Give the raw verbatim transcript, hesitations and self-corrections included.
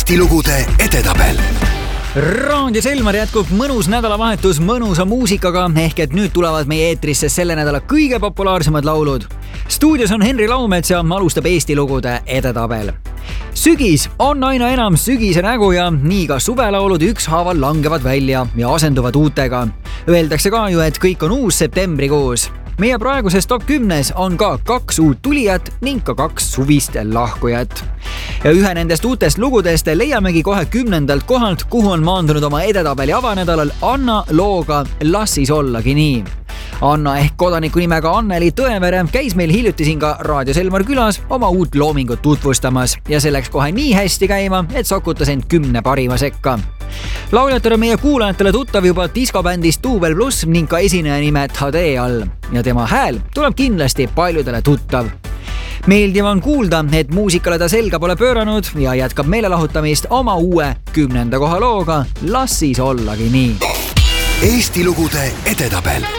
Eesti lugude edetabel. Raadio Selmar jätkub mõnus nädalavahetus mõnusa muusikaga, ehk et nüüd tulevad meie eetrisse selle nädala kõige populaarsemad laulud. Stuudios on Henri Laumets ja alustab Eesti lugude edetabel. Sügis on aina enam sügise nägu ja nii ka suvelaulud ükshaaval langevad välja ja asenduvad uutega. Öeldakse ka ju, et kõik on uus septembrikuus. Meie praeguses top kümnes on ka kaks uut tulijat ning ka kaks suvist lahkujat. Ja ühe nendest uutest lugudest leiamegi kohe kümnendalt kohalt, kuhu on maandunud oma edetabeli avanädalal Anna looga Las siis ollagi nii. Anna ehk kodaniku nimega Anneli Tõevere käis meil hiljuti siin ka Raadio Selmar külas oma uut loomingut tutvustamas ja see läks kohe nii hästi käima, et sokutas end kümne parima sekka. Lauljatel on meie kuulajatele tuttav juba diskobändist Duubel Pluss ning ka esineja nime Tadee all ja tema hääl tuleb kindlasti paljudele tuttav. Meeldiv on kuulda, et muusikale ta selga pole pööranud ja jätkab meelelahutamist oma uue kümnenda koha looga Las siis ollagi nii. Eesti lugude edetabel.